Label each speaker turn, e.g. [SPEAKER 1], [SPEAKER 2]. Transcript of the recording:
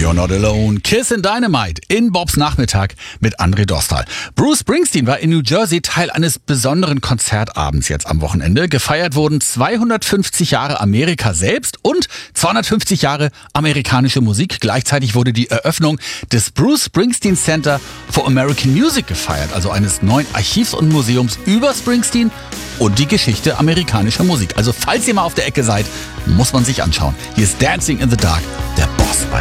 [SPEAKER 1] You're Not Alone, Kissin' Dynamite in Bobs Nachmittag mit André Dostal. Bruce Springsteen war in New Jersey Teil eines besonderen Konzertabends jetzt am Wochenende. Gefeiert wurden 250 Jahre Amerika selbst und 250 Jahre amerikanische Musik. Gleichzeitig wurde die Eröffnung des Bruce Springsteen Center for American Music gefeiert, also eines neuen Archivs und Museums über Springsteen und die Geschichte amerikanischer Musik. Also falls ihr mal auf der Ecke seid, muss man sich anschauen. Hier ist Dancing in the Dark, der Boss bei